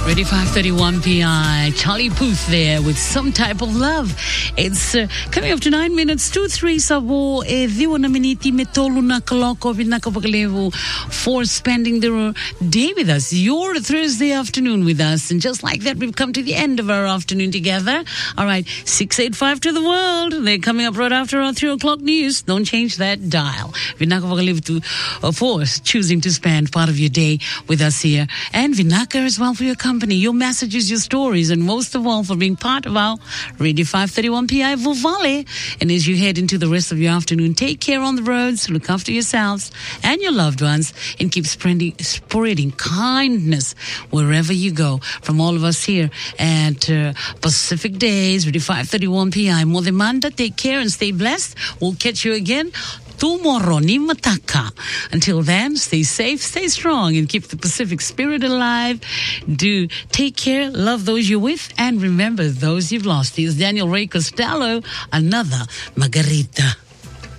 Ready 5:31 PI. Charlie Puth there with Some Type of Love. It's coming up to 9 minutes to 3 sabo diwa na miniti metolu na kaloko vinakapakalevu for spending the day with us. Your Thursday afternoon with us. And just like that, we've come to the end of our afternoon together. All right, 685 to the world. They're coming up right after our 3 o'clock news. Don't change that dial. Vinakapakalevu to force choosing to spend part of your day with us here. And Vinaka as well for your company, your messages, your stories, and most of all for being part of our Radio 531 PI Vuvale. And as you head into the rest of your afternoon, take care on the roads, look after yourselves and your loved ones, and keep spreading kindness wherever you go. From all of us here at Pacific Days, Radio 531 PI Modemanda, take care and stay blessed. We'll catch you again tomorrow ni mataka. Until then, stay safe, stay strong, and keep the Pacific spirit alive. Do take care, love those you're with, and remember those you've lost. Here's Daniel Ray Costello, another Margarita.